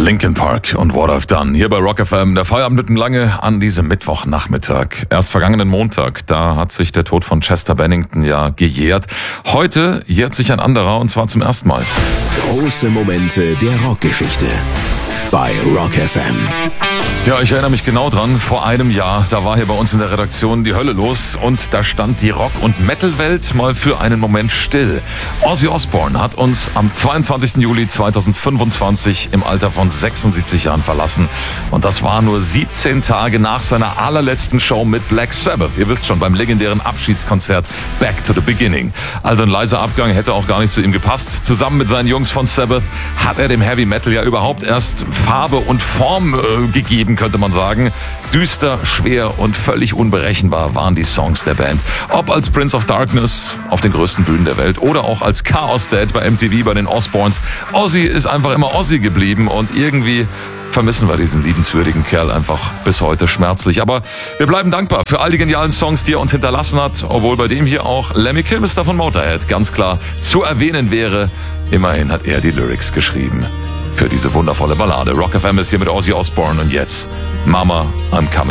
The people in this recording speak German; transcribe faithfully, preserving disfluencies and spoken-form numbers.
Linkin Park und What I've Done. Hier bei Rock F M. Der Feierabend mitten lange an diesem Mittwochnachmittag. Erst vergangenen Montag, da hat sich der Tod von Chester Bennington ja gejährt. Heute jährt sich ein anderer, und zwar zum ersten Mal. Große Momente der Rockgeschichte bei Rock F M. Ja, ich erinnere mich genau dran, vor einem Jahr, da war hier bei uns in der Redaktion die Hölle los und da stand die Rock- und Metal-Welt mal für einen Moment still. Ozzy Osbourne hat uns am zweiundzwanzigsten Juli zweitausendfünfundzwanzig im Alter von sechsundsiebzig Jahren verlassen. Und das war nur siebzehn Tage nach seiner allerletzten Show mit Black Sabbath. Ihr wisst schon, beim legendären Abschiedskonzert Back to the Beginning. Also ein leiser Abgang hätte auch gar nicht zu ihm gepasst. Zusammen mit seinen Jungs von Sabbath hat er dem Heavy Metal ja überhaupt erst Farbe und Form äh, gegeben, könnte man sagen. Düster, schwer und völlig unberechenbar waren die Songs der Band. Ob als Prince of Darkness auf den größten Bühnen der Welt oder auch als Chaos Dad bei M T V bei den Osbournes. Ozzy ist einfach immer Ozzy geblieben und irgendwie vermissen wir diesen liebenswürdigen Kerl einfach bis heute schmerzlich. Aber wir bleiben dankbar für all die genialen Songs, die er uns hinterlassen hat, obwohl bei dem hier auch Lemmy Kilmister von Motorhead ganz klar zu erwähnen wäre. Immerhin hat er die Lyrics geschrieben für diese wundervolle Ballade. Rock F M ist hier mit Ozzy Osbourne und jetzt Mama, I'm coming.